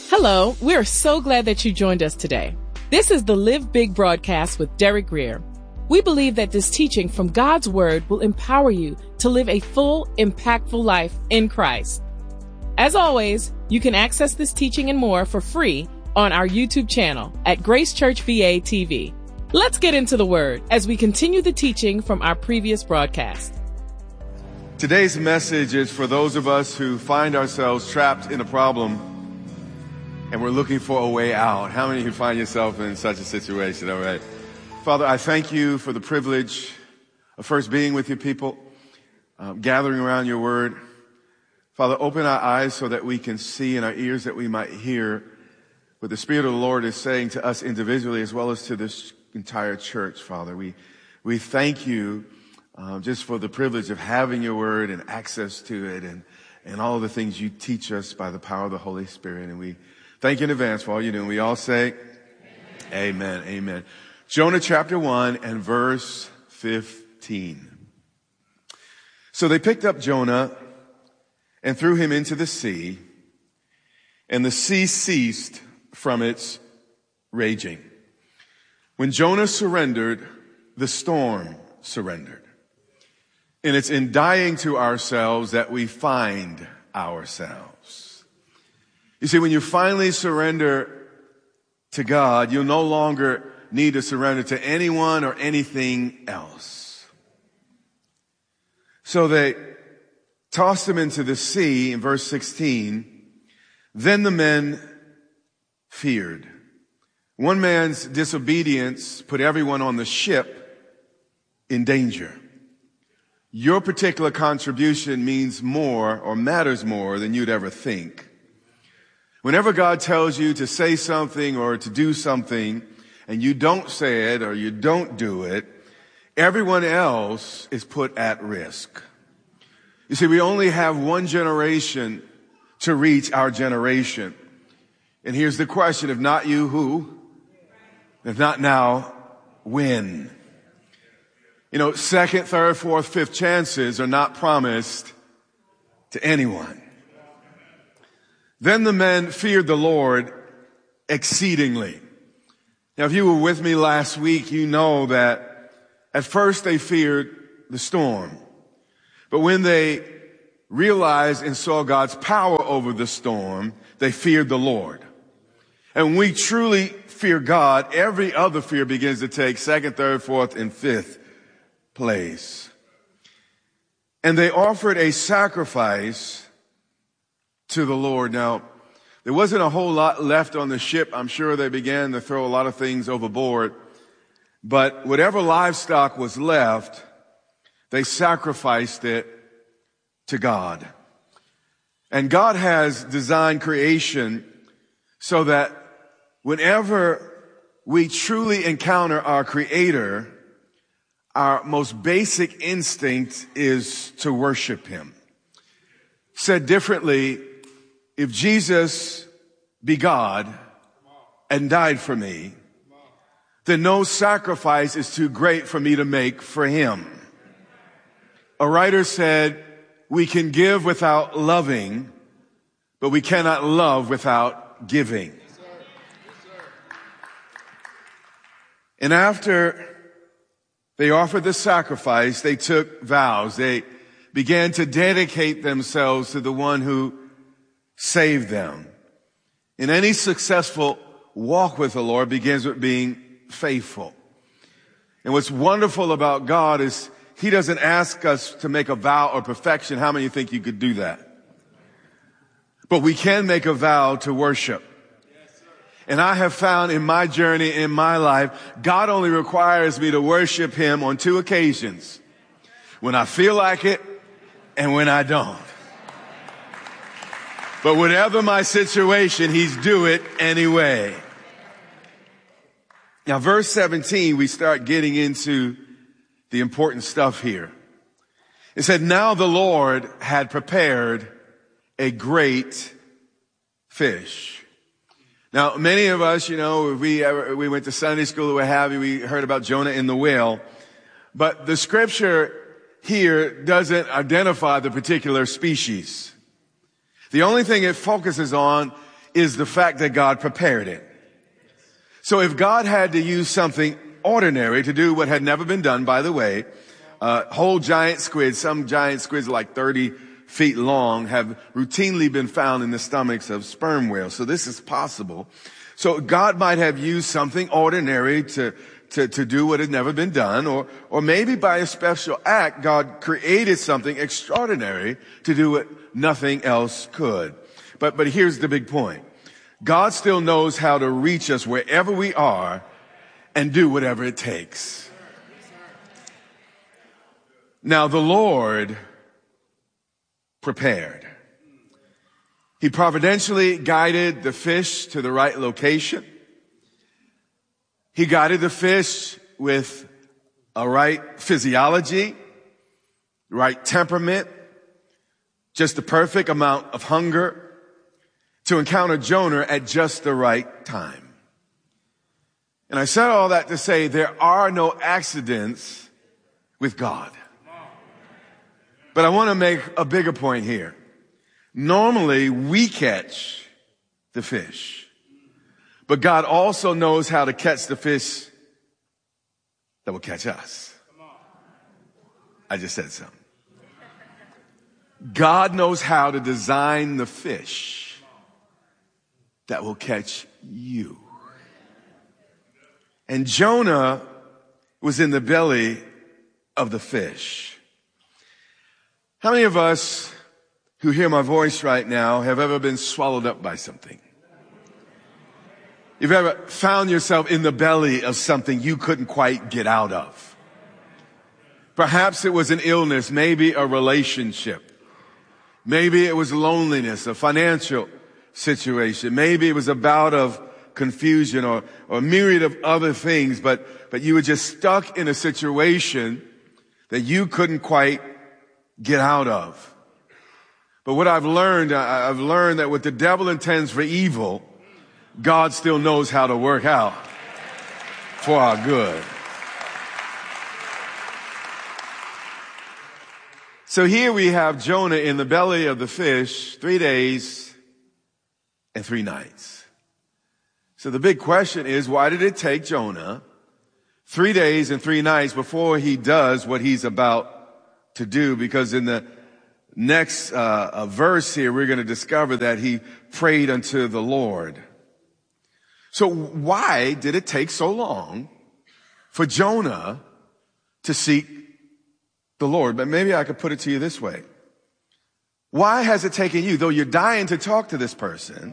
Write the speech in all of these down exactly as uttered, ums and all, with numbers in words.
Hello, we're so glad that you joined us today. This is the Live Big broadcast with Derek Greer. We believe that this teaching from God's Word will empower you to live a full, impactful life in Christ. As always, you can access this teaching and more for free on our YouTube channel at Grace Church V A T V. Let's get into the Word as we continue the teaching from our previous broadcast. Today's message is for those of us who find ourselves trapped in a problem and we're looking for a way out. How many of you find yourself in such a situation? All right. Father, I thank you for the privilege of first being with your people, um, gathering around your word. Father, open our eyes so that we can see, and our ears that we might hear what the Spirit of the Lord is saying to us individually as well as to this entire church, Father. We, we thank you um, just for the privilege of having your word and access to it and, and all of the things you teach us by the power of the Holy Spirit. And we thank you in advance for all you're doing. We all say, amen, amen. amen. Jonah chapter one and verse fifteen. So they picked up Jonah and threw him into the sea, and the sea ceased from its raging. When Jonah surrendered, the storm surrendered. And it's in dying to ourselves that we find ourselves. You see, when you finally surrender to God, you'll no longer need to surrender to anyone or anything else. So they tossed him into the sea in verse sixteen. Then the men feared. One man's disobedience put everyone on the ship in danger. Your particular contribution means more or matters more than you'd ever think. Whenever God tells you to say something or to do something and you don't say it or you don't do it, everyone else is put at risk. You see, we only have one generation to reach our generation. And here's the question: if not you, who? If not now, when? You know, second, third, fourth, fifth chances are not promised to anyone. Then the men feared the Lord exceedingly. Now, if you were with me last week, you know that at first they feared the storm. But when they realized and saw God's power over the storm, they feared the Lord. And when we truly fear God, every other fear begins to take second, third, fourth, and fifth place. And they offered a sacrifice to the Lord. Now, there wasn't a whole lot left on the ship. I'm sure they began to throw a lot of things overboard. But whatever livestock was left, they sacrificed it to God. And God has designed creation so that whenever we truly encounter our Creator, our most basic instinct is to worship Him. Said differently, if Jesus be God and died for me, then no sacrifice is too great for me to make for Him. A writer said, we can give without loving, but we cannot love without giving. Yes, sir. Yes, sir. And after they offered the sacrifice, they took vows. They began to dedicate themselves to the one who saved them. And any successful walk with the Lord begins with being faithful. And what's wonderful about God is He doesn't ask us to make a vow of perfection. How many think you could do that? But we can make a vow to worship. And I have found in my journey, in my life, God only requires me to worship Him on two occasions. When I feel like it and when I don't. But whatever my situation, He's do it anyway. Now, verse seventeen, we start getting into the important stuff here. It said, now the Lord had prepared a great fish. Now, many of us, you know, if we ever, we went to Sunday school or what have you, we heard about Jonah and the whale. But the scripture here doesn't identify the particular species. The only thing it focuses on is the fact that God prepared it. So if God had to use something ordinary to do what had never been done, by the way, uh, whole giant squids, some giant squids like thirty feet long, have routinely been found in the stomachs of sperm whales. So this is possible. So God might have used something ordinary to, to, to do what had never been done, or, or maybe by a special act, God created something extraordinary to do what nothing else could. But, but here's the big point. God still knows how to reach us wherever we are and do whatever it takes. Now the Lord prepared. He providentially guided the fish to the right location. He guided the fish with a right physiology, right temperament, just the perfect amount of hunger to encounter Jonah at just the right time. And I said all that to say there are no accidents with God. But I want to make a bigger point here. Normally, we catch the fish. But God also knows how to catch the fish that will catch us. I just said something. God knows how to design the fish that will catch you. And Jonah was in the belly of the fish. How many of us who hear my voice right now have ever been swallowed up by something? You've ever found yourself in the belly of something you couldn't quite get out of? Perhaps it was an illness, maybe a relationship. Maybe it was loneliness, a financial situation. Maybe it was a bout of confusion or, or a myriad of other things, but, but you were just stuck in a situation that you couldn't quite get out of. But what I've learned, I've learned that what the devil intends for evil, God still knows how to work out for our good. So here we have Jonah in the belly of the fish, three days and three nights. So the big question is, why did it take Jonah three days and three nights before he does what he's about to do? Because in the next uh, verse here, we're going to discover that he prayed unto the Lord. So why did it take so long for Jonah to seek the Lord? But maybe I could put it to you this way. Why has it taken you, though you're dying to talk to this person,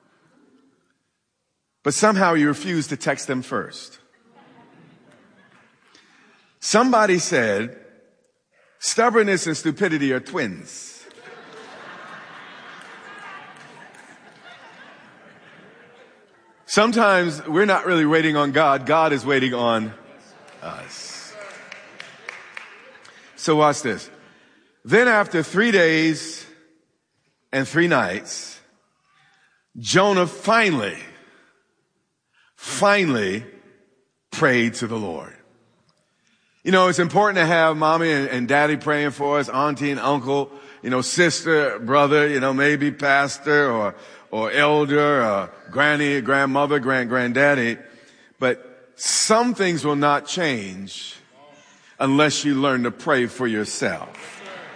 but somehow you refuse to text them first? Somebody said, stubbornness and stupidity are twins. Sometimes we're not really waiting on God. God is waiting on us. So watch this. Then after three days and three nights, Jonah finally, finally prayed to the Lord. You know, it's important to have mommy and, and daddy praying for us, auntie and uncle, you know, sister, brother, you know, maybe pastor or, or elder, or granny, grandmother, grand, granddaddy. But some things will not change unless you learn to pray for yourself.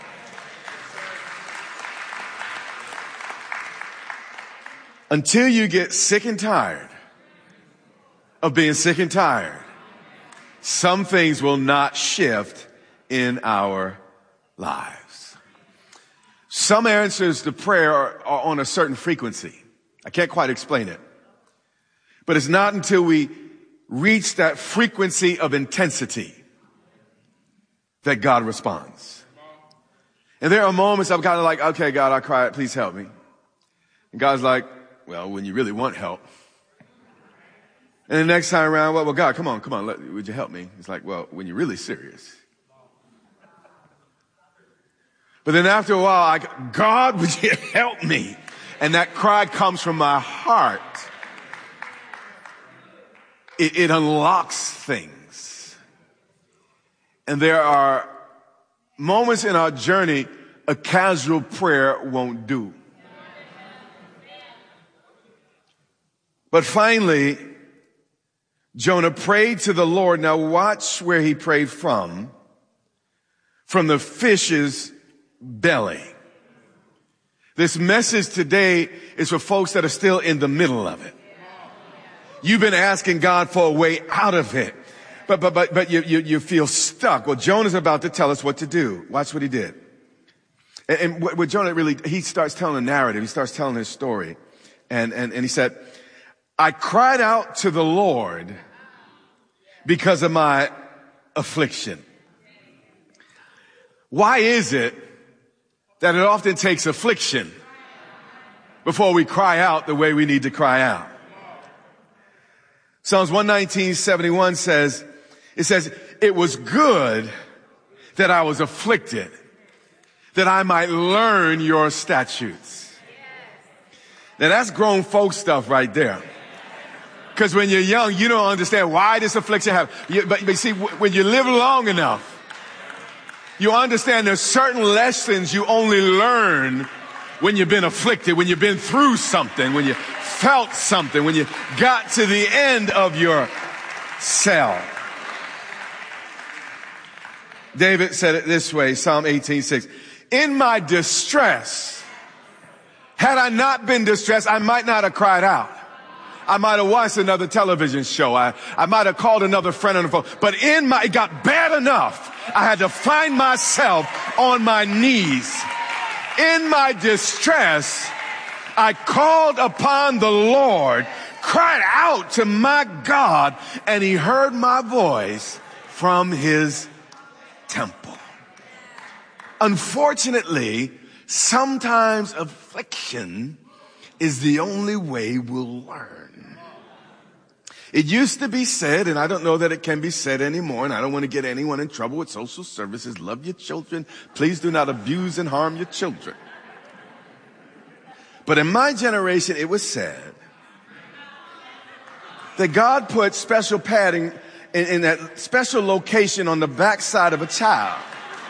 Until you get sick and tired of being sick and tired, some things will not shift in our lives. Some answers to prayer are, are on a certain frequency. I can't quite explain it. But it's not until we reach that frequency of intensity that God responds. And there are moments I'm kind of like, okay, God, I cried, please help me. And God's like, well, when you really want help. And the next time around, well, well God, come on, come on, let, would you help me? It's like, well, when you're really serious. But then after a while, I go, God, would you help me? And that cry comes from my heart. It, it unlocks things. And there are moments in our journey a casual prayer won't do. But finally, Jonah prayed to the Lord. Now watch where he prayed from. From the fish's belly. This message today is for folks that are still in the middle of it. You've been asking God for a way out of it. But, but, but, but you, you, you feel stuck. Well, Jonah's about to tell us what to do. Watch what he did. And, and what, what Jonah really, he starts telling a narrative. He starts telling his story. And, and, and he said, I cried out to the Lord because of my affliction. Why is it that it often takes affliction before we cry out the way we need to cry out? Psalms one nineteen, seventy-one says, it says, it was good that I was afflicted, that I might learn your statutes. Now that's grown folk stuff right there. Because when you're young, you don't understand why this affliction happened. But, but see, when you live long enough, you understand there's certain lessons you only learn when you've been afflicted, when you've been through something, when you felt something, when you got to the end of your cell. David said it this way, Psalm eighteen six. In my distress, had I not been distressed, I might not have cried out. I might have watched another television show. I, I might have called another friend on the phone. But in my, it got bad enough. I had to find myself on my knees. In my distress, I called upon the Lord, cried out to my God, and he heard my voice from his temple. Unfortunately, sometimes affliction is the only way we'll learn. It used to be said, and I don't know that it can be said anymore, and I don't want to get anyone in trouble with social services. Love your children. Please do not abuse and harm your children. But in my generation, it was said that God put special padding in, in that special location on the backside of a child.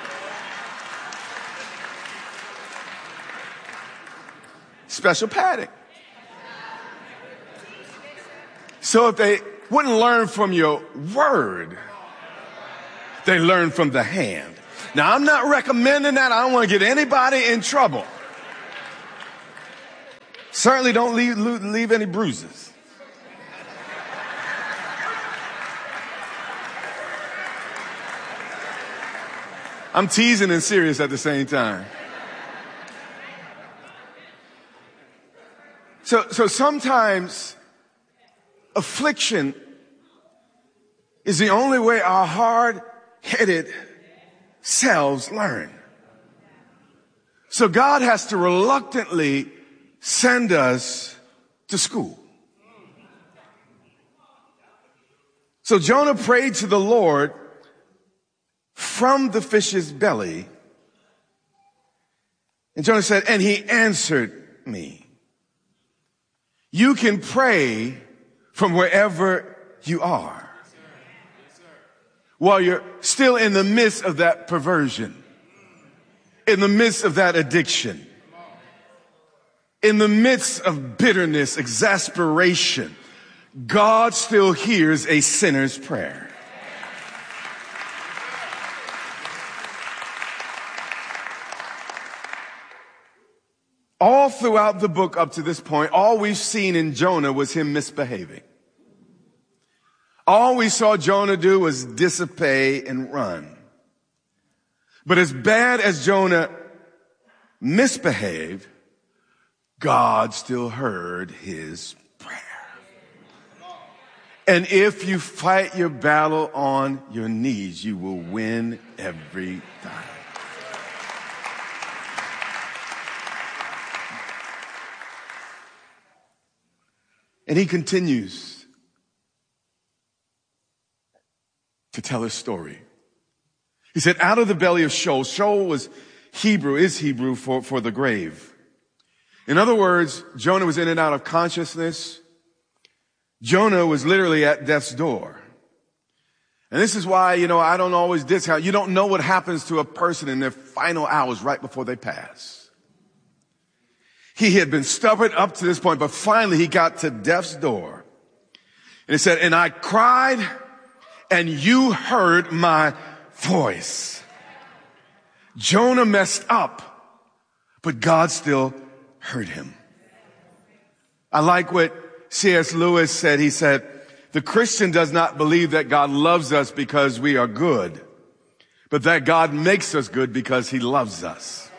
Special padding. So if they wouldn't learn from your word, they learn from the hand. Now, I'm not recommending that. I don't want to get anybody in trouble. Certainly don't leave, leave any bruises. I'm teasing and serious at the same time. So, so sometimes affliction is the only way our hard-headed selves learn. So God has to reluctantly send us to school. So Jonah prayed to the Lord from the fish's belly. And Jonah said, and he answered me. You can pray from wherever you are while you're still in the midst of that perversion, in the midst of that addiction, in the midst of bitterness, exasperation. God still hears a sinner's prayer. All throughout the book up to this point, all we've seen in Jonah was him misbehaving. All we saw Jonah do was dissipate and run. But as bad as Jonah misbehaved, God still heard his prayer. And if you fight your battle on your knees, you will win every time. And he continues to tell his story. He said, out of the belly of Sheol. Sheol was Hebrew, is Hebrew for, for the grave. In other words, Jonah was in and out of consciousness. Jonah was literally at death's door. And this is why, you know, I don't always discount. You don't know what happens to a person in their final hours right before they pass. He had been stubborn up to this point, but finally he got to death's door. And it said, and I cried and you heard my voice. Jonah messed up, but God still heard him. I like what C S Lewis said. He said, the Christian does not believe that God loves us because we are good, but that God makes us good because he loves us.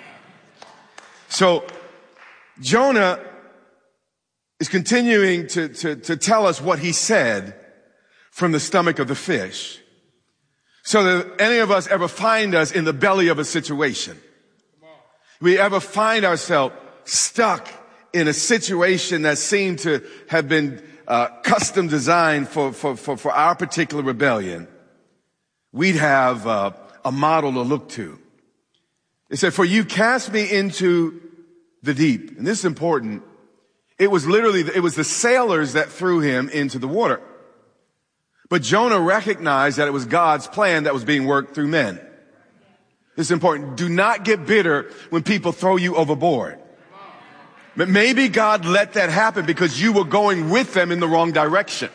So Jonah is continuing to, to, to tell us what he said from the stomach of the fish. So that any of us ever find us in the belly of a situation, we ever find ourselves stuck in a situation that seemed to have been uh, custom designed for, for, for, for our particular rebellion, we'd have uh, a model to look to. It said, for you cast me into the deep. And this is important. It was literally, it was the sailors that threw him into the water. But Jonah recognized that it was God's plan that was being worked through men. This is important. Do not get bitter when people throw you overboard. But maybe God let that happen because you were going with them in the wrong direction.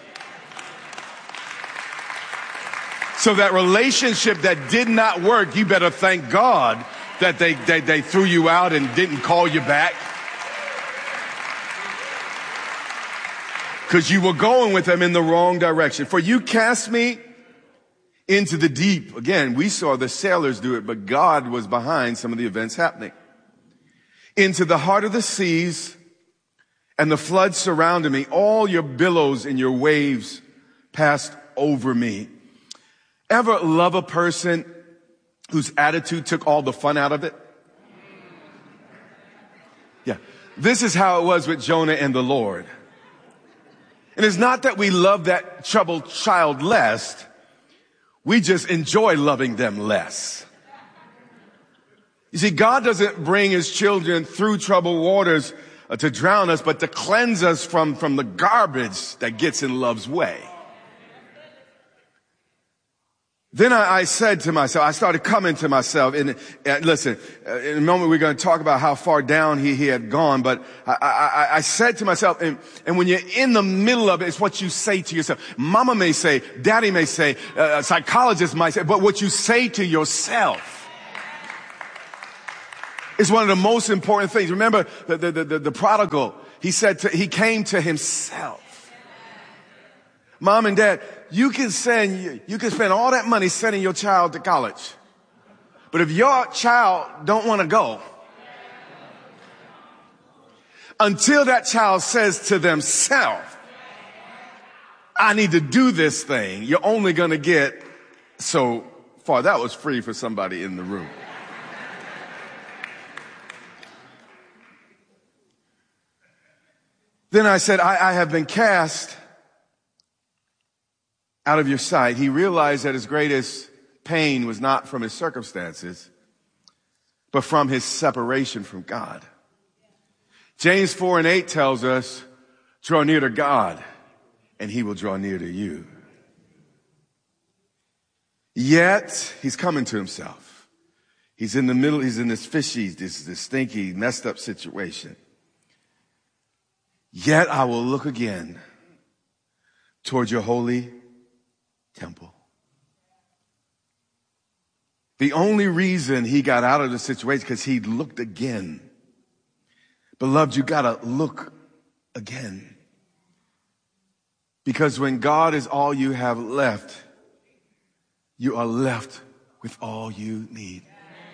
So that relationship that did not work, you better thank God that they, they, they threw you out and didn't call you back. Because you were going with them in the wrong direction. For you cast me into the deep. Again, we saw the sailors do it, but God was behind some of the events happening. Into the heart of the seas, and the flood surrounded me. All your billows and your waves passed over me. Ever love a person whose attitude took all the fun out of it? Yeah. This is how it was with Jonah and the Lord. And it's not that we love that troubled child less. We just enjoy loving them less. You see, God doesn't bring his children through troubled waters uh, to drown us, but to cleanse us from, from the garbage that gets in love's way. Then I, I said to myself, I started coming to myself, and, and listen, uh, in a moment we're going to talk about how far down he, he had gone, but I, I, I said to myself, and, and when you're in the middle of it, it's what you say to yourself. Mama may say, daddy may say, uh, a psychologist might say, but what you say to yourself is one of the most important things. Remember the, the, the, the prodigal, he said to, he came to himself. Mom and dad, you can send, you can spend all that money sending your child to college. But if your child don't want to go, until that child says to themselves, I need to do this thing, you're only going to get so far. That was free for somebody in the room. Then I said, I, I have been cast out of your sight. He realized that his greatest pain was not from his circumstances, but from his separation from God. James four and eight tells us, draw near to God and he will draw near to you. Yet he's coming to himself. He's in the middle, he's in this fishy, this, this stinky, messed up situation. Yet I will look again toward your holy temple. The only reason he got out of the situation because he looked again. Beloved, you gotta look again. Because when God is all you have left, you are left with all you need.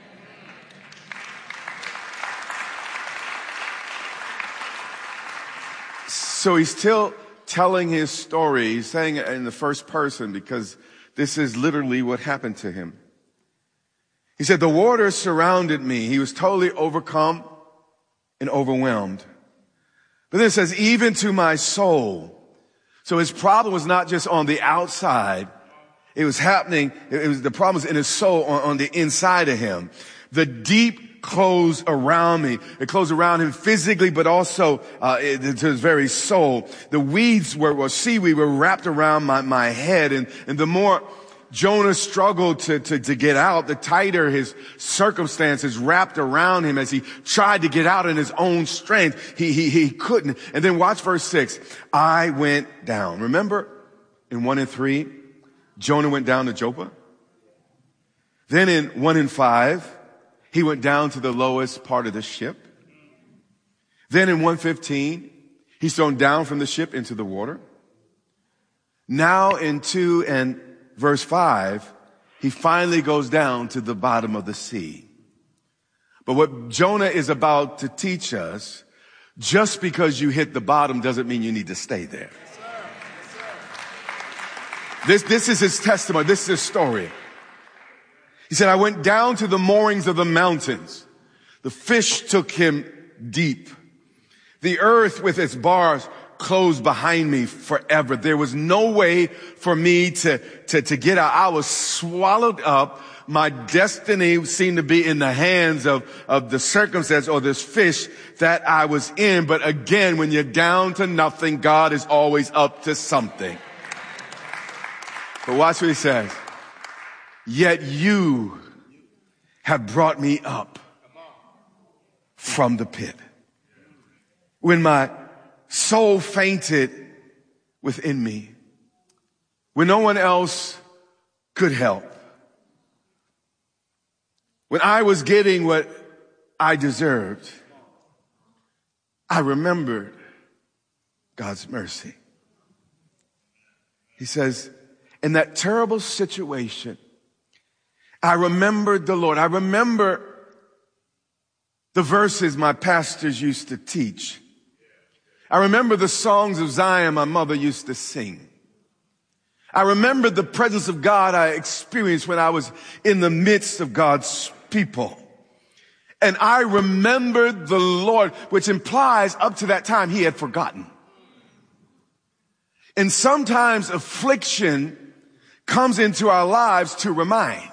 So he's still telling his story. He's saying it in the first person because this is literally what happened to him. He said, the waters surrounded me. He was totally overcome and overwhelmed. But then it says, even to my soul. So his problem was not just on the outside. It was happening. It was the problem was in his soul, on, on the inside of him. The deep closed around me. It closed around him physically, but also uh, it, to his very soul. The weeds were, or seaweed were wrapped around my, my head. And, and the more Jonah struggled to, to, to get out, the tighter his circumstances wrapped around him as he tried to get out in his own strength. He, he, he couldn't. And then watch verse six. I went down. Remember in one and three, Jonah went down to Joppa. Then in one and five, he went down to the lowest part of the ship. Then in one fifteen, he's thrown down from the ship into the water. Now in two and verse five, he finally goes down to the bottom of the sea. But what Jonah is about to teach us, just because you hit the bottom doesn't mean you need to stay there. This, this is his testimony. This is his story. He said, I went down to the moorings of the mountains. The fish took him deep. The earth with its bars closed behind me forever. There was no way for me to, to, to get out. I was swallowed up. My destiny seemed to be in the hands of, of the circumstance or this fish that I was in. But again, when you're down to nothing, God is always up to something. But watch what he says. Yet you have brought me up from the pit. When my soul fainted within me, when no one else could help, when I was getting what I deserved, I remembered God's mercy. He says, in that terrible situation, I remembered the Lord. I remember the verses my pastors used to teach. I remember the songs of Zion my mother used to sing. I remember the presence of God I experienced when I was in the midst of God's people. And I remembered the Lord, which implies up to that time he had forgotten. And sometimes affliction comes into our lives to remind.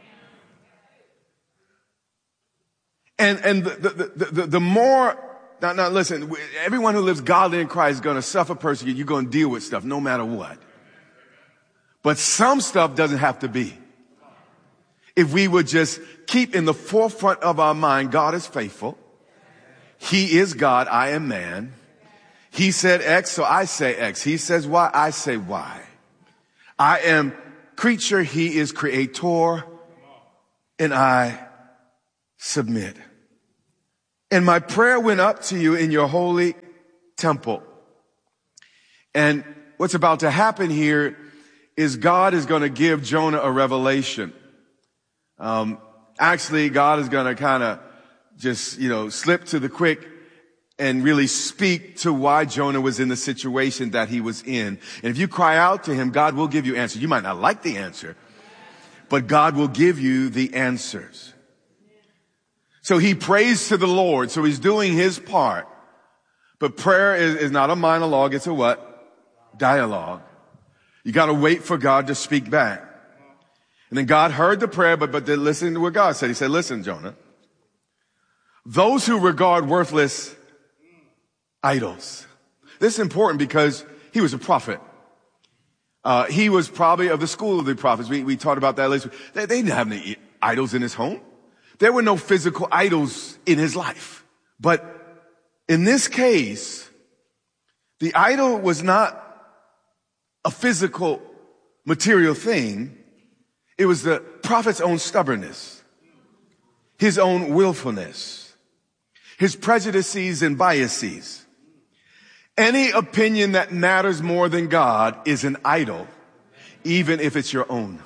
And, and the, the, the, the more, now, now listen, everyone who lives godly in Christ is going to suffer persecution. You're going to deal with stuff no matter what. But some stuff doesn't have to be. If we would just keep in the forefront of our mind, God is faithful. He is God. I am man. He said X, so I say X. He says Y, I say Y. I am creature. He is creator. And I submit. And my prayer went up to you in your holy temple. And what's about to happen here is God is going to give Jonah a revelation. Um, actually, God is going to kind of just, you know, slip to the quick and really speak to why Jonah was in the situation that he was in. And if you cry out to him, God will give you answers. You might not like the answer, but God will give you the answers. So he prays to the Lord. So he's doing his part. But prayer is, is not a monologue. It's a what? Dialogue. You got to wait for God to speak back. And then God heard the prayer, but, but then listen to what God said. He said, listen, Jonah, those who regard worthless idols. This is important because he was a prophet. Uh, he was probably of the school of the prophets. We, we talked about that last week. They, they didn't have any idols in his home. There were no physical idols in his life. But in this case, the idol was not a physical, material thing. It was the prophet's own stubbornness, his own willfulness, his prejudices and biases. Any opinion that matters more than God is an idol, even if it's your own.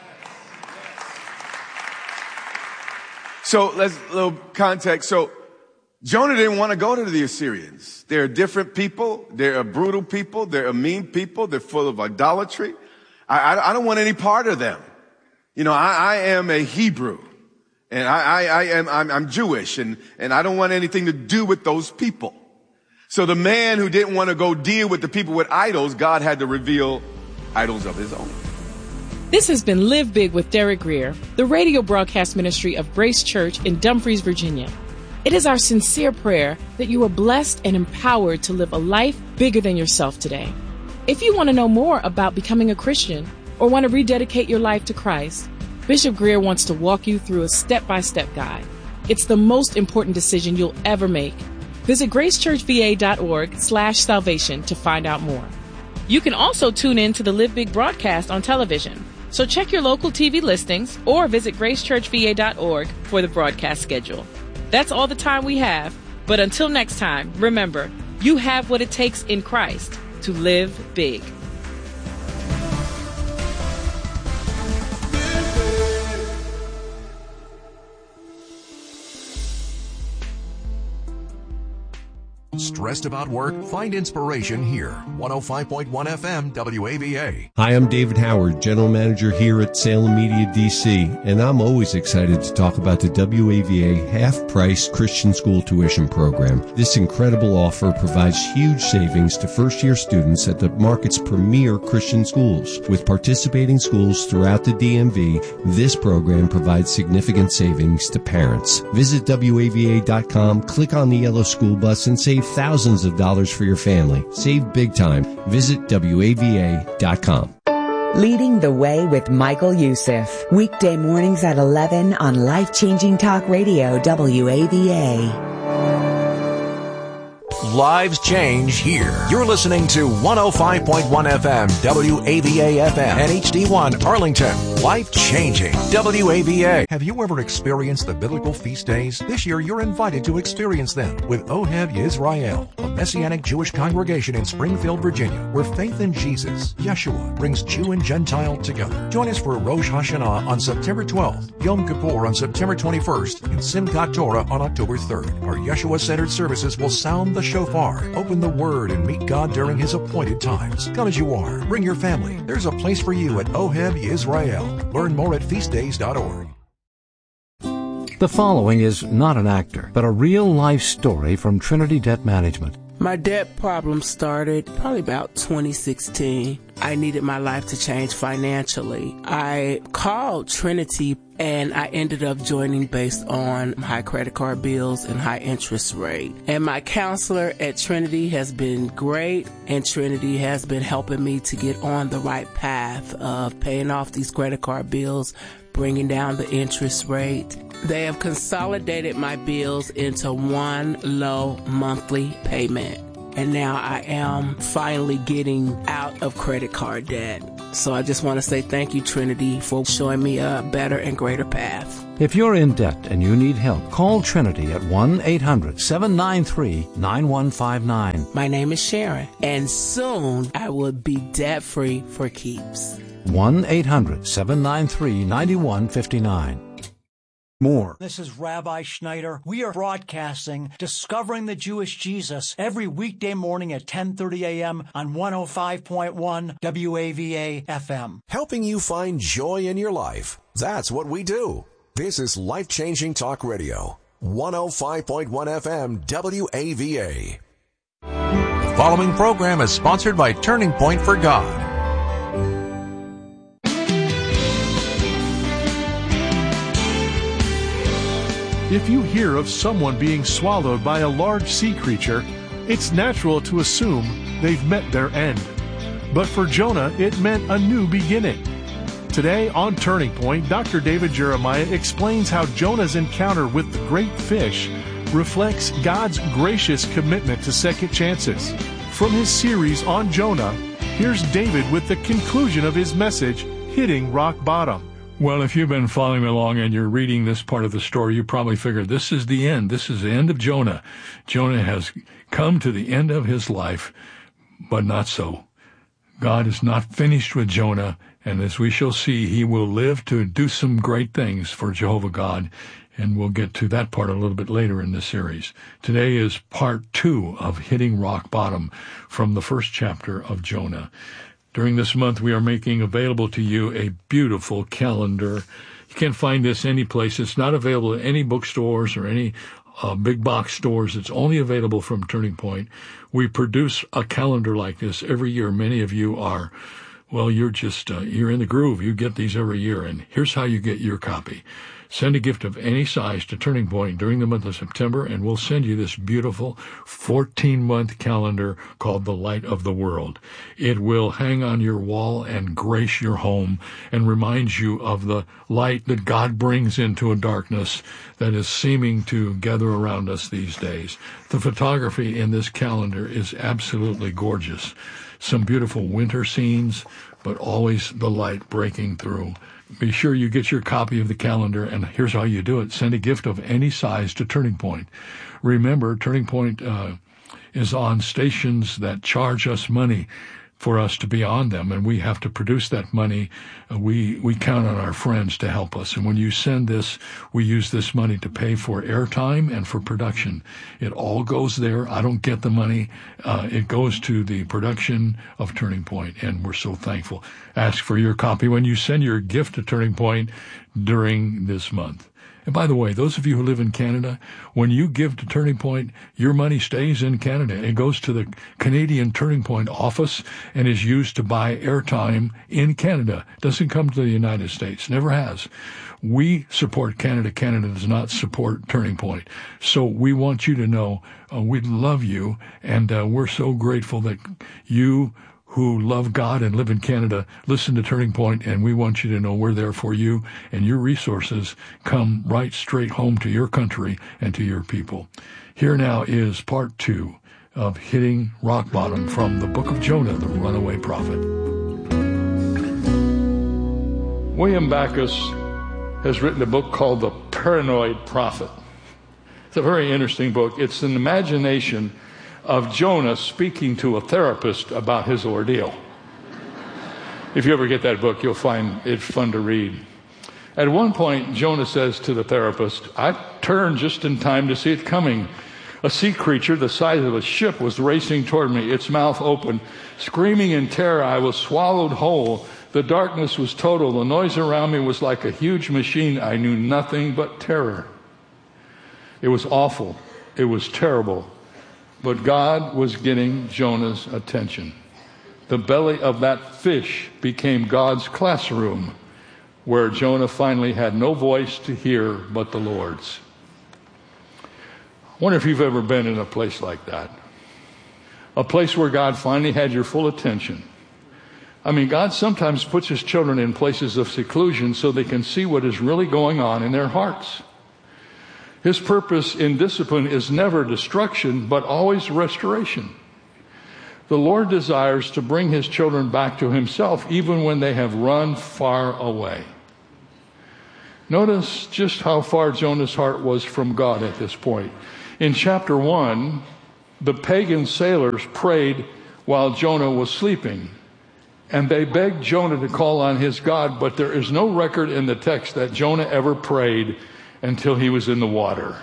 So let's a little context. So Jonah didn't want to go to the Assyrians. They're different people. They're a brutal people. They're a mean people. They're full of idolatry. I, I, I don't want any part of them. You know, I, I am a Hebrew, and I, I, I am I'm, I'm Jewish, and, and I don't want anything to do with those people. So the man who didn't want to go deal with the people with idols, God had to reveal idols of his own. This has been Live Big with Derek Grier, the radio broadcast ministry of Grace Church in Dumfries, Virginia. It is our sincere prayer that you are blessed and empowered to live a life bigger than yourself today. If you want to know more about becoming a Christian or want to rededicate your life to Christ, Bishop Greer wants to walk you through a step-by-step guide. It's the most important decision you'll ever make. Visit gracechurchva.org slash salvation to find out more. You can also tune in to the Live Big broadcast on television. So check your local T V listings or visit gracechurch v a dot org for the broadcast schedule. That's all the time we have. But until next time, remember, you have what it takes in Christ to live big. Stressed about work? Find inspiration here. one oh five point one F M W A V A. Hi, I'm David Howard, General Manager here at Salem Media D C, and I'm always excited to talk about the W A V A half-price Christian school tuition program. This incredible offer provides huge savings to first-year students at the market's premier Christian schools. With participating schools throughout the D M V, this program provides significant savings to parents. Visit W A V A dot com, click on the yellow school bus, and save thousands of dollars for your family. Save big time. Visit W A V A dot com. Leading the Way with Michael Youssef. Weekday mornings at eleven on Life-Changing Talk Radio W A V A. Lives change here. You're listening to one oh five point one F M W A V A F M and H D one Arlington. Life changing W A V A. Have you ever experienced the biblical feast days? This year you're invited to experience them with Ohev Yisrael, a Messianic Jewish congregation in Springfield, Virginia, where faith in Jesus, Yeshua, brings Jew and Gentile together. Join us for Rosh Hashanah on September twelfth, Yom Kippur on September twenty-first, and Simchat Torah on October third. Our Yeshua-centered services will sound the shofar, open the Word, and meet God during His appointed times. Come as you are. Bring your family. There's a place for you at Ohev Yisrael. Learn more at feast days dot org. The following is not an actor, but a real-life story from Trinity Debt Management. My debt problem started probably about twenty sixteen. I needed my life to change financially. I called Trinity and I ended up joining based on high credit card bills and high interest rate. And my counselor at Trinity has been great, and Trinity has been helping me to get on the right path of paying off these credit card bills, bringing down the interest rate. They have consolidated my bills into one low monthly payment. And now I am finally getting out of credit card debt. So I just want to say thank you, Trinity, for showing me a better and greater path. If you're in debt and you need help, call Trinity at one eight hundred seven nine three nine one five nine. My name is Sharon, and soon I will be debt-free for keeps. one eight hundred seven nine three nine one five nine. More. This is Rabbi Schneider. We are broadcasting Discovering the Jewish Jesus every weekday morning at ten thirty a.m. on one oh five point one W A V A F M. Helping you find joy in your life. That's what we do. This is Life-Changing Talk Radio. one oh five point one F M W A V A. The following program is sponsored by Turning Point for God. If you hear of someone being swallowed by a large sea creature, it's natural to assume they've met their end. But for Jonah, it meant a new beginning. Today on Turning Point, Doctor David Jeremiah explains how Jonah's encounter with the great fish reflects God's gracious commitment to second chances. From his series on Jonah, here's David with the conclusion of his message, Hitting Rock Bottom. Well, if you've been following along and you're reading this part of the story, you probably figured this is the end. This is the end of Jonah. Jonah has come to the end of his life, but not so. God is not finished with Jonah, and as we shall see, he will live to do some great things for Jehovah God, and we'll get to that part a little bit later in the series. Today is part two of Hitting Rock Bottom from the first chapter of Jonah. During this month, we are making available to you a beautiful calendar. You can't find this any place. It's not available at any bookstores or any uh, big box stores. It's only available from Turning Point. We produce a calendar like this every year. Many of you are, well, you're just, uh, you're in the groove. You get these every year, and here's how you get your copy. Send a gift of any size to Turning Point during the month of September, and we'll send you this beautiful fourteen-month calendar called The Light of the World. It will hang on your wall and grace your home and remind you of the light that God brings into a darkness that is seeming to gather around us these days. The photography in this calendar is absolutely gorgeous. Some beautiful winter scenes, but always the light breaking through. Be sure you get your copy of the calendar, and here's how you do it. Send a gift of any size to Turning Point. Remember, Turning Point uh, is on stations that charge us money for us to be on them, and we have to produce that money. Uh, we we count on our friends to help us. And when you send this, we use this money to pay for airtime and for production. It all goes there. I don't get the money. Uh, it goes to the production of Turning Point, and we're so thankful. Ask for your copy when you send your gift to Turning Point during this month. And by the way, those of you who live in Canada, when you give to Turning Point, your money stays in Canada. It goes to the Canadian Turning Point office and is used to buy airtime in Canada. It doesn't come to the United States. Never has. We support Canada. Canada does not support Turning Point. So we want you to know uh, we love you, and uh, we're so grateful that you who love God and live in Canada, listen to Turning Point, and we want you to know we're there for you, and your resources come right straight home to your country and to your people. Here now is part two of Hitting Rock Bottom from the book of Jonah, the runaway prophet. William Backus has written a book called The Paranoid Prophet. It's a very interesting book. It's an imagination of Jonah speaking to a therapist about his ordeal. If you ever get that book, you'll find it fun to read. At one point, Jonah says to the therapist, I turned just in time to see it coming. A sea creature the size of a ship was racing toward me, its mouth open. Screaming in terror, I was swallowed whole. The darkness was total. The noise around me was like a huge machine. I knew nothing but terror. It was awful. It was terrible. But God was getting Jonah's attention. The belly of that fish became God's classroom, where Jonah finally had no voice to hear but the Lord's. I wonder if you've ever been in a place like that. A place where God finally had your full attention. I mean, God sometimes puts his children in places of seclusion so they can see what is really going on in their hearts. His purpose in discipline is never destruction, but always restoration. The Lord desires to bring his children back to himself, even when they have run far away. Notice just how far Jonah's heart was from God at this point. In chapter one, the pagan sailors prayed while Jonah was sleeping, and they begged Jonah to call on his God, but there is no record in the text that Jonah ever prayed until he was in the water.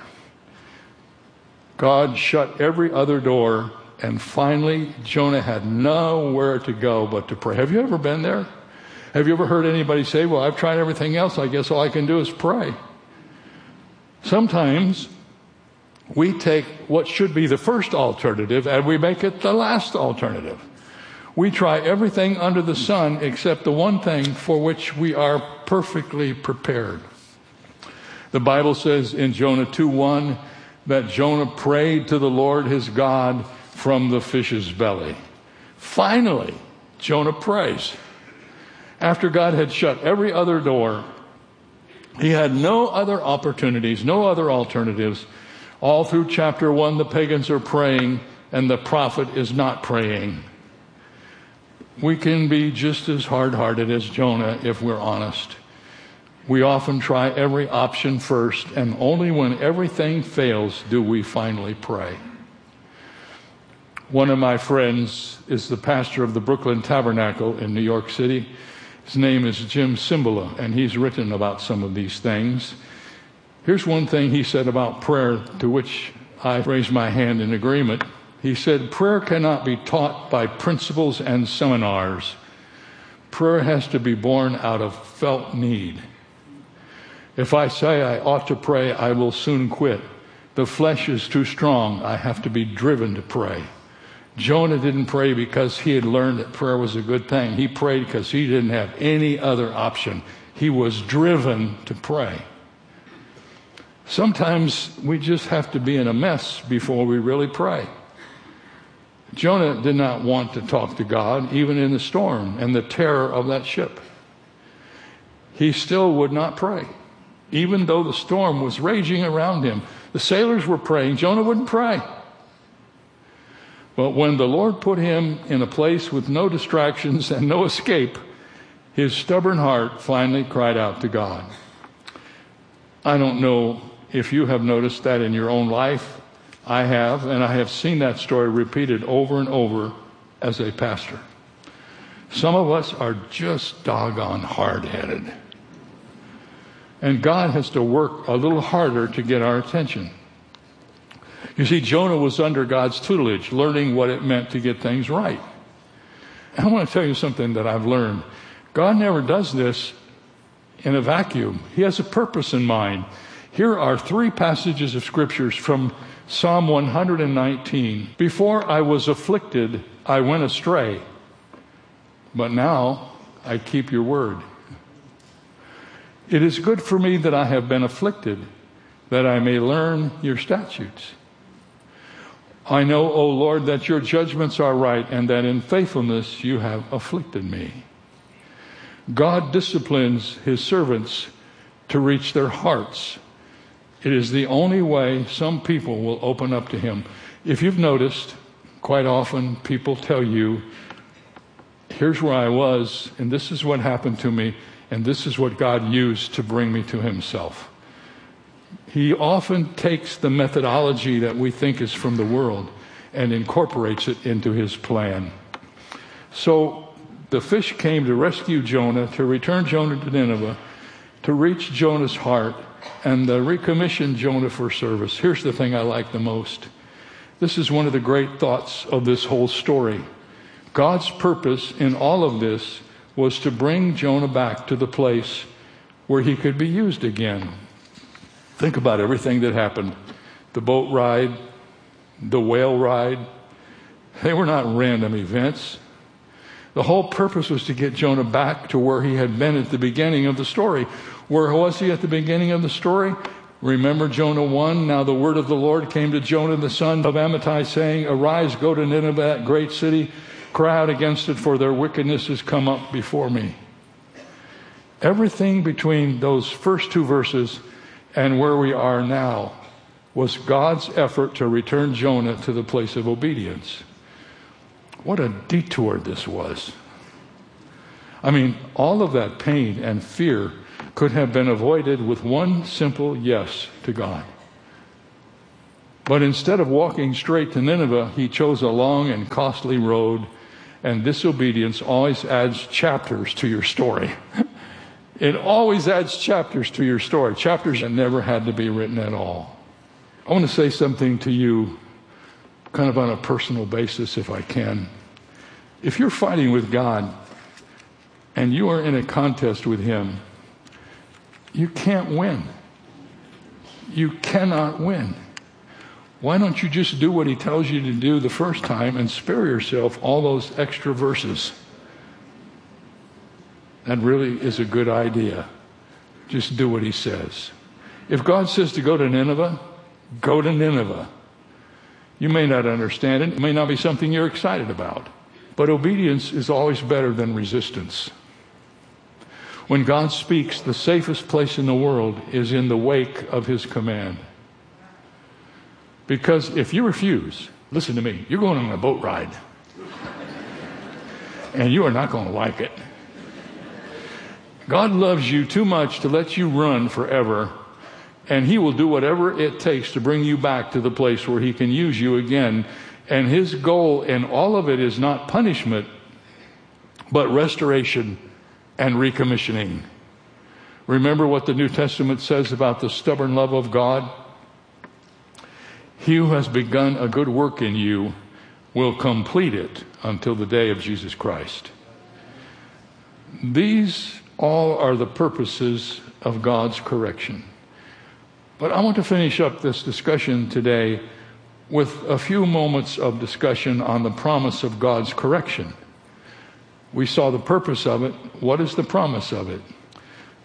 God shut every other door, and finally Jonah had nowhere to go but to pray. Have you ever been there? Have you ever heard anybody say, well, I've tried everything else, I guess all I can do is pray? Sometimes we take what should be the first alternative and we make it the last alternative. We try everything under the sun except the one thing for which we are perfectly prepared. The Bible says in Jonah two one that Jonah prayed to the Lord his God from the fish's belly. Finally, Jonah prays. After God had shut every other door, he had no other opportunities, no other alternatives. All through chapter one, the pagans are praying and the prophet is not praying. We can be just as hard-hearted as Jonah if we're honest. We often try every option first, and only when everything fails do we finally pray. One of my friends is the pastor of the Brooklyn Tabernacle in New York City. His name is Jim Cymbala, and he's written about some of these things. Here's one thing he said about prayer, to which I raise my hand in agreement. He said, prayer cannot be taught by principles and seminars. Prayer has to be born out of felt need. If I say I ought to pray, I will soon quit. The flesh is too strong. I have to be driven to pray. Jonah didn't pray because he had learned that prayer was a good thing. He prayed because he didn't have any other option. He was driven to pray. Sometimes we just have to be in a mess before we really pray. Jonah did not want to talk to God, even in the storm and the terror of that ship. He still would not pray, even though the storm was raging around him. The sailors were praying. Jonah wouldn't pray. But when the Lord put him in a place with no distractions and no escape, his stubborn heart finally cried out to God. I don't know if you have noticed that in your own life. I have, and I have seen that story repeated over and over as a pastor. Some of us are just doggone hard-headed. And God has to work a little harder to get our attention. You see, Jonah was under God's tutelage, learning what it meant to get things right. And I want to tell you something that I've learned. God never does this in a vacuum. He has a purpose in mind. Here are three passages of scriptures from Psalm one hundred nineteen. Before I was afflicted, I went astray, but now I keep your word. It is good for me that I have been afflicted, that I may learn your statutes. I know, O Lord, that your judgments are right, and that in faithfulness you have afflicted me. God disciplines his servants to reach their hearts. It is the only way some people will open up to him. If you've noticed, quite often people tell you, here's where I was, and this is what happened to me, and this is what God used to bring me to himself. He often takes the methodology that we think is from the world and incorporates it into his plan. So the fish came to rescue Jonah, to return Jonah to Nineveh, to reach Jonah's heart, and to recommission Jonah for service. Here's the thing I like the most. This is one of the great thoughts of this whole story. God's purpose in all of this was to bring Jonah back to the place where he could be used again. Think about everything that happened. The boat ride, the whale ride. They were not random events. The whole purpose was to get Jonah back to where he had been at the beginning of the story. Where was he at the beginning of the story? Remember Jonah one? Now the word of the Lord came to Jonah the son of Amittai, saying, Arise, go to Nineveh, that great city, cry out against it, for their wickedness has come up before me. Everything between those first two verses and where we are now was God's effort to return Jonah to the place of obedience. What a detour this was. I mean, all of that pain and fear could have been avoided with one simple yes to God. But instead of walking straight to Nineveh, he chose a long and costly road, and disobedience always adds chapters to your story. It always adds chapters to your story, chapters that never had to be written at all. I want to say something to you kind of on a personal basis, if I can. If you're fighting with God and you are in a contest with him, you can't win. You cannot win. Why don't you just do what he tells you to do the first time and spare yourself all those extra verses? That really is a good idea. Just do what he says. If God says to go to Nineveh, go to Nineveh. You may not understand it. It may not be something you're excited about. But obedience is always better than resistance. When God speaks, the safest place in the world is in the wake of his command. Because if you refuse, listen to me, you're going on a boat ride. And you are not going to like it. God loves you too much to let you run forever. And he will do whatever it takes to bring you back to the place where he can use you again. And his goal in all of it is not punishment, but restoration and recommissioning. Remember what the New Testament says about the stubborn love of God? He who has begun a good work in you will complete it until the day of Jesus Christ. These all are the purposes of God's correction. But I want to finish up this discussion today with a few moments of discussion on the promise of God's correction. We saw the purpose of it. What is the promise of it?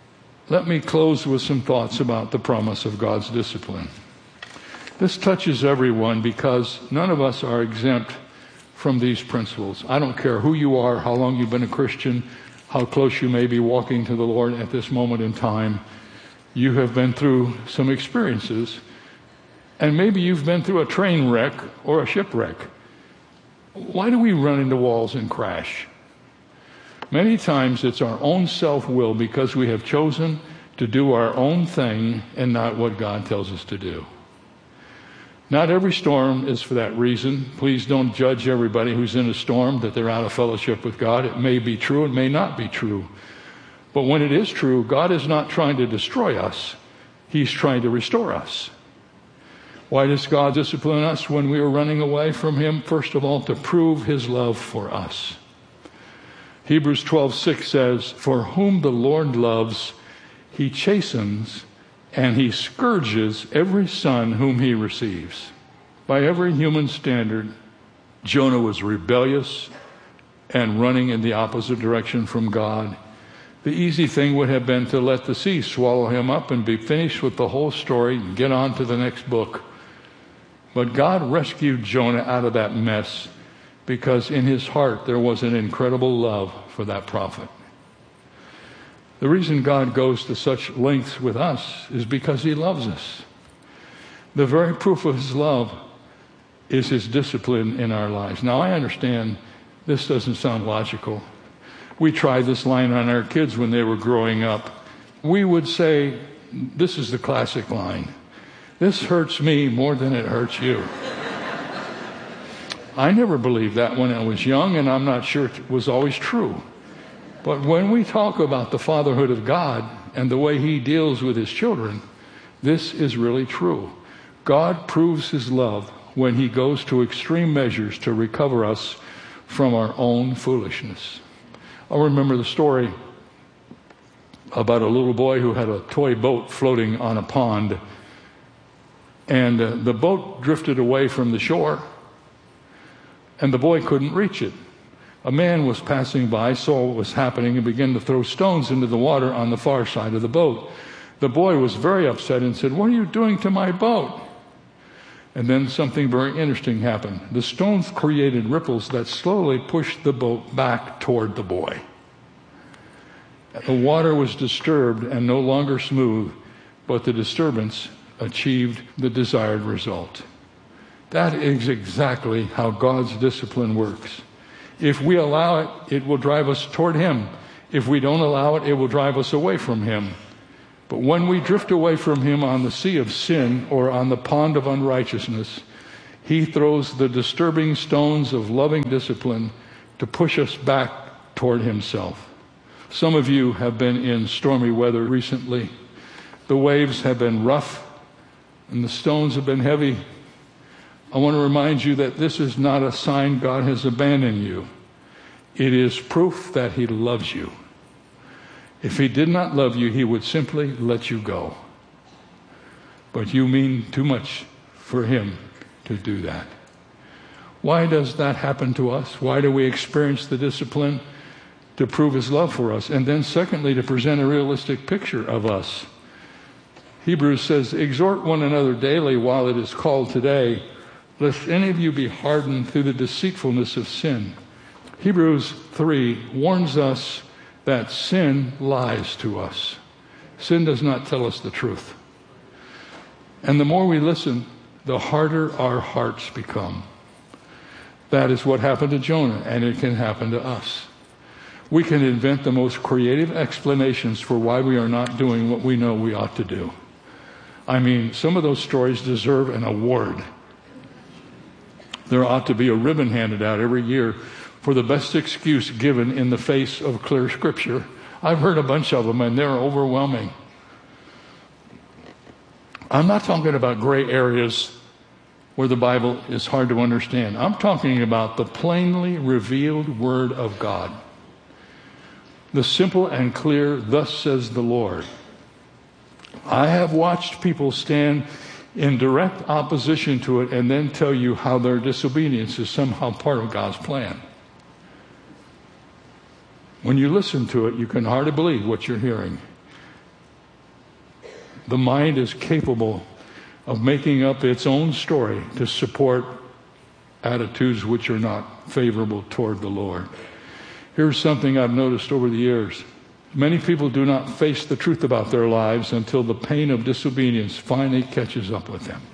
Let me close with some thoughts about the promise of God's discipline. This touches everyone because none of us are exempt from these principles. I don't care who you are, how long you've been a Christian, how close you may be walking to the Lord at this moment in time. You have been through some experiences, and maybe you've been through a train wreck or a shipwreck. Why do we run into walls and crash? Many times it's our own self-will because we have chosen to do our own thing and not what God tells us to do. Not every storm is for that reason. Please don't judge everybody who's in a storm that they're out of fellowship with God. It may be true, it may not be true. But when it is true, God is not trying to destroy us. He's trying to restore us. Why does God discipline us when we are running away from Him? First of all, to prove His love for us. Hebrews twelve six says, "For whom the Lord loves, He chastens, and He scourges every son whom He receives." By every human standard, Jonah was rebellious and running in the opposite direction from God. The easy thing would have been to let the sea swallow him up and be finished with the whole story and get on to the next book. But God rescued Jonah out of that mess because in his heart there was an incredible love for that prophet. The reason God goes to such lengths with us is because He loves us. The very proof of His love is His discipline in our lives. Now, I understand this doesn't sound logical. We tried this line on our kids when they were growing up. We would say, this is the classic line, "This hurts me more than it hurts you." I never believed that when I was young, and I'm not sure it was always true. But when we talk about the fatherhood of God and the way He deals with His children, this is really true. God proves His love when He goes to extreme measures to recover us from our own foolishness. I remember the story about a little boy who had a toy boat floating on a pond, and uh, the boat drifted away from the shore, and the boy couldn't reach it. A man was passing by, saw what was happening, and began to throw stones into the water on the far side of the boat. The boy was very upset and said, "What are you doing to my boat?" And then something very interesting happened. The stones created ripples that slowly pushed the boat back toward the boy. The water was disturbed and no longer smooth, but the disturbance achieved the desired result. That is exactly how God's discipline works. If we allow it, it will drive us toward Him. If we don't allow it, it will drive us away from Him. But when we drift away from Him on the sea of sin or on the pond of unrighteousness, He throws the disturbing stones of loving discipline to push us back toward Himself. Some of you have been in stormy weather recently. The waves have been rough and the stones have been heavy. I want to remind you that this is not a sign God has abandoned you. It is proof that He loves you. If He did not love you, He would simply let you go. But you mean too much for Him to do that. Why does that happen to us? Why do we experience the discipline? To prove His love for us. And then secondly, to present a realistic picture of us. Hebrews says, "Exhort one another daily while it is called today, lest any of you be hardened through the deceitfulness of sin." Hebrews three warns us that sin lies to us. Sin does not tell us the truth. And the more we listen, the harder our hearts become. That is what happened to Jonah, and it can happen to us. We can invent the most creative explanations for why we are not doing what we know we ought to do. I mean, some of those stories deserve an award. There ought to be a ribbon handed out every year for the best excuse given in the face of clear Scripture. I've heard a bunch of them, and they're overwhelming. I'm not talking about gray areas where the Bible is hard to understand. I'm talking about the plainly revealed Word of God. The simple and clear, "Thus says the Lord." I have watched people stand in direct opposition to it and then tell you how their disobedience is somehow part of God's plan. When you listen to it, you can hardly believe what you're hearing. The mind is capable of making up its own story to support attitudes which are not favorable toward the Lord. Here's something I've noticed over the years. Many people do not face the truth about their lives until the pain of disobedience finally catches up with them.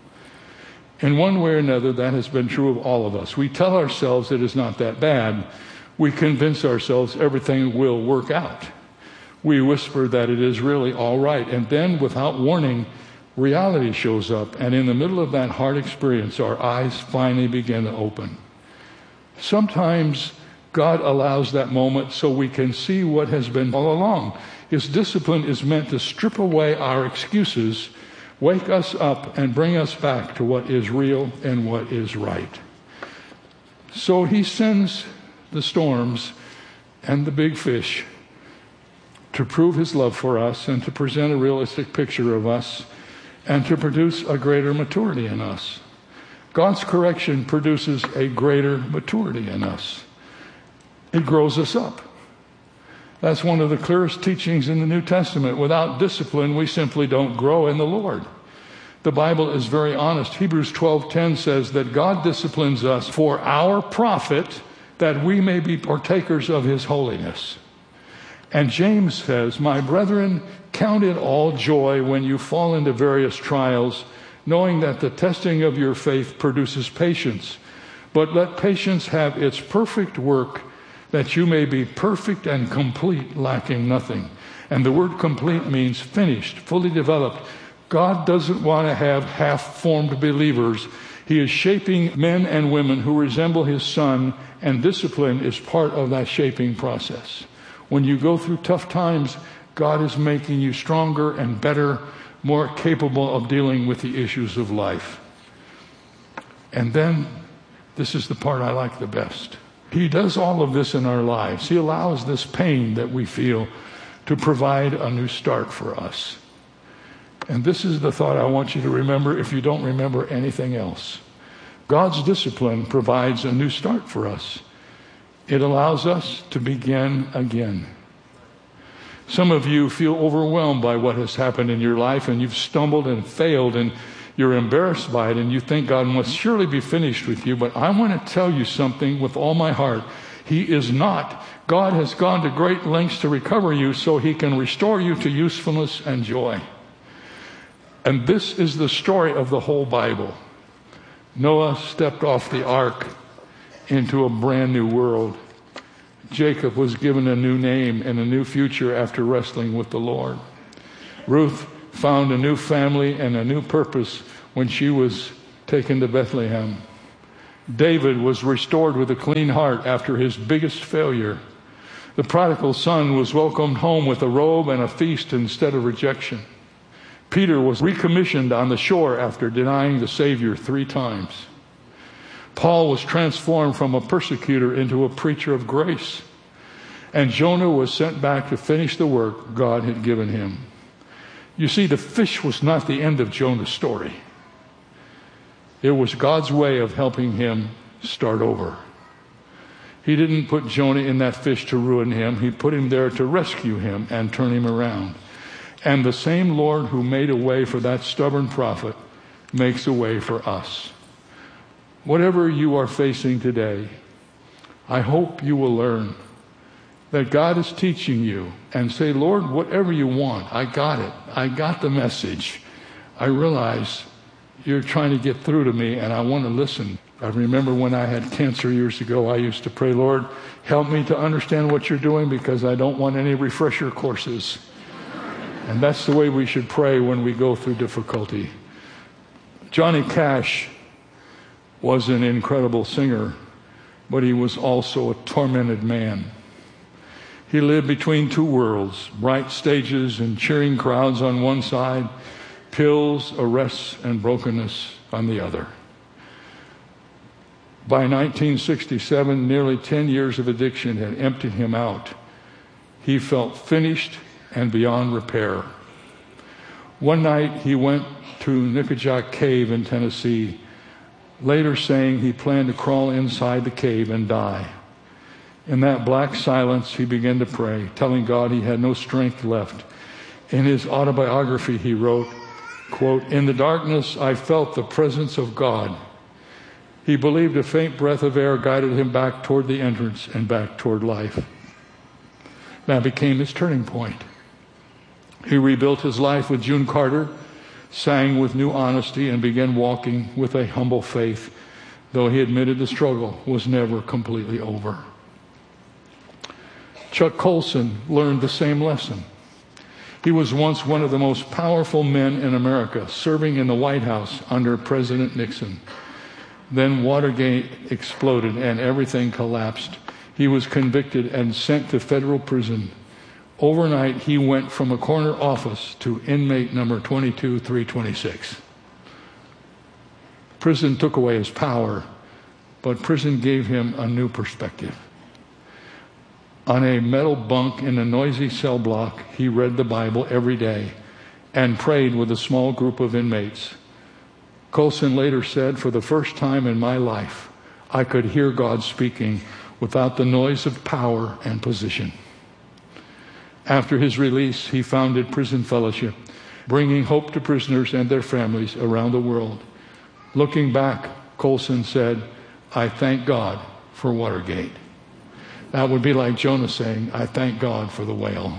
In one way or another, that has been true of all of us. We tell ourselves it is not that bad. We convince ourselves everything will work out. We whisper that it is really all right. And then, without warning, reality shows up. And in the middle of that hard experience, our eyes finally begin to open. Sometimes God allows that moment so we can see what has been all along. His discipline is meant to strip away our excuses, wake us up, and bring us back to what is real and what is right. So he sends the storms and the big fish to prove his love for us and to present a realistic picture of us and to produce a greater maturity in us. God's correction produces a greater maturity in us. It grows us up. That's one of the clearest teachings in the New Testament. Without discipline, we simply don't grow in the Lord. The Bible is very honest. Hebrews twelve ten says that God disciplines us for our profit, that we may be partakers of his holiness. And James says, "My brethren, count it all joy when you fall into various trials, knowing that the testing of your faith produces patience. But let patience have its perfect work, that you may be perfect and complete, lacking nothing." And the word complete means finished, fully developed. God doesn't want to have half-formed believers. He is shaping men and women who resemble his Son, and discipline is part of that shaping process. When you go through tough times, God is making you stronger and better, more capable of dealing with the issues of life. And then, this is the part I like the best. He does all of this in our lives. He allows this pain that we feel to provide a new start for us. And this is the thought I want you to remember if you don't remember anything else. God's discipline provides a new start for us. It allows us to begin again. Some of you feel overwhelmed by what has happened in your life, and you've stumbled and failed, and you're embarrassed by it, and you think God must surely be finished with you. But I want to tell you something with all my heart. He is not. God has gone to great lengths to recover you so he can restore you to usefulness and joy. And this is the story of the whole Bible. Noah stepped off the ark into a brand new world. Jacob was given a new name and a new future after wrestling with the Lord. Ruth found a new family and a new purpose when she was taken to Bethlehem. David was restored with a clean heart after his biggest failure. The prodigal son was welcomed home with a robe and a feast instead of rejection. Peter was recommissioned on the shore after denying the Savior three times. Paul was transformed from a persecutor into a preacher of grace. And Jonah was sent back to finish the work God had given him. You see, the fish was not the end of Jonah's story. It was God's way of helping him start over. He didn't put Jonah in that fish to ruin him. He put him there to rescue him and turn him around. And the same Lord who made a way for that stubborn prophet makes a way for us. Whatever you are facing today, I hope you will learn that God is teaching you and say, Lord, whatever you want, I got it. I got the message. I realize you're trying to get through to me and I want to listen. I remember when I had cancer years ago, I used to pray, Lord, help me to understand what you're doing because I don't want any refresher courses. And that's the way we should pray when we go through difficulty. Johnny Cash was an incredible singer, but he was also a tormented man. He lived between two worlds, bright stages and cheering crowds on one side, pills, arrests, and brokenness on the other. By nineteen sixty-seven, nearly ten years of addiction had emptied him out. He felt finished and beyond repair. One night he went to Nickajack Cave in Tennessee, later saying he planned to crawl inside the cave and die. In that black silence, he began to pray, telling God he had no strength left. In his autobiography, he wrote, quote, "In the darkness, I felt the presence of God. He believed a faint breath of air guided him back toward the entrance and back toward life." That became his turning point. He rebuilt his life with June Carter, sang with new honesty, and began walking with a humble faith, though he admitted the struggle was never completely over. Chuck Colson learned the same lesson. He was once one of the most powerful men in America, serving in the White House under President Nixon. Then Watergate exploded and everything collapsed. He was convicted and sent to federal prison. Overnight, he went from a corner office to inmate number twenty-two three twenty-six. Prison took away his power, but prison gave him a new perspective. On a metal bunk in a noisy cell block, he read the Bible every day and prayed with a small group of inmates. Colson later said, "For the first time in my life, I could hear God speaking without the noise of power and position." After his release, he founded Prison Fellowship, bringing hope to prisoners and their families around the world. Looking back, Colson said, "I thank God for Watergate." That would be like Jonah saying, "I thank God for the whale."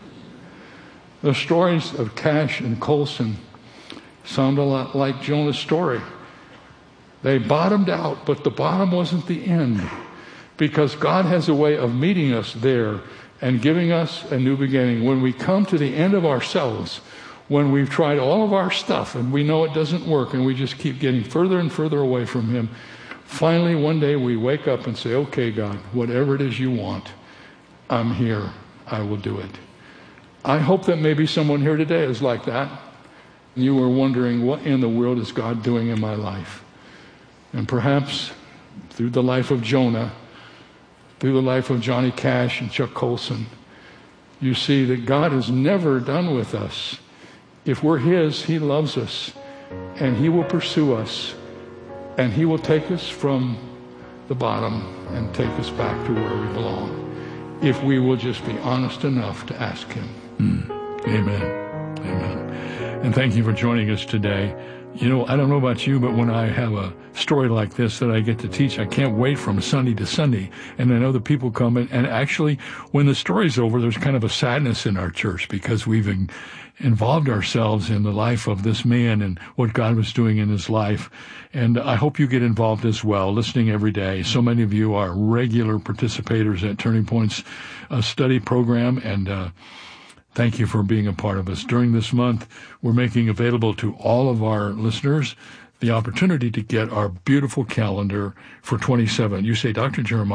The stories of Cash and Colson sound a lot like Jonah's story. They bottomed out, but the bottom wasn't the end, because God has a way of meeting us there and giving us a new beginning. When we come to the end of ourselves, when we've tried all of our stuff and we know it doesn't work and we just keep getting further and further away from Him, finally one day we wake up and say, "Okay, God, whatever it is you want, I'm here. I will do it." I hope that maybe someone here today is like that. You were wondering, what in the world is God doing in my life? And perhaps through the life of Jonah, through the life of Johnny Cash and Chuck Colson, you see that God is never done with us. If we're His, He loves us, and He will pursue us, and He will take us from the bottom and take us back to where we belong, if we will just be honest enough to ask Him. Mm. Amen. Amen. And thank you for joining us today. You know, I don't know about you, but when I have a story like this that I get to teach, I can't wait from Sunday to Sunday. And I know the people come in, and actually, when the story's over, there's kind of a sadness in our church because we've in, involved ourselves in the life of this man and what God was doing in his life. And I hope you get involved as well, listening every day. So many of you are regular participators at Turning Point's uh, study program, and uh thank you for being a part of us. During this month, we're making available to all of our listeners the opportunity to get our beautiful calendar for twenty-seven. You say, Doctor Jeremiah,